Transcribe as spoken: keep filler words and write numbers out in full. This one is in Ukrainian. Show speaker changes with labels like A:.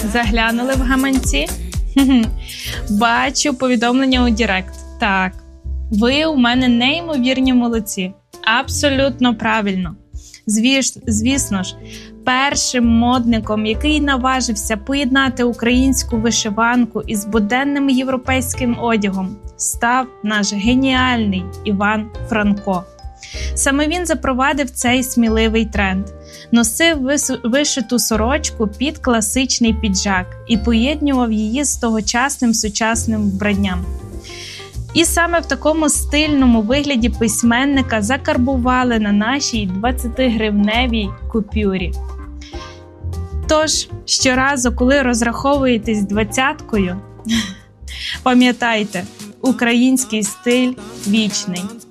A: Заглянули в гаманці? Бачу повідомлення у Директ. Так, ви у мене неймовірні молодці. Абсолютно правильно. Звіс, звісно ж, першим модником, який наважився поєднати українську вишиванку із буденним європейським одягом, став наш геніальний Іван Франко. Саме він запровадив цей сміливий тренд. Носив вишиту сорочку під класичний піджак і поєднував її з тогочасним сучасним вбранням. І саме в такому стильному вигляді письменника закарбували на нашій двадцятигривневій купюрі. Тож, щоразу, коли розраховуєтесь двадцяткою, пам'ятайте, український стиль вічний.